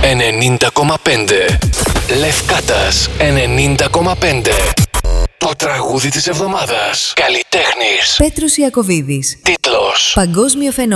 90,5. Λευκάτας 90,5. Το τραγούδι της εβδομάδας. Καλλιτέχνης Πέτρος Ιακωβίδης. Τίτλος Παγκόσμιο φαινόμενο.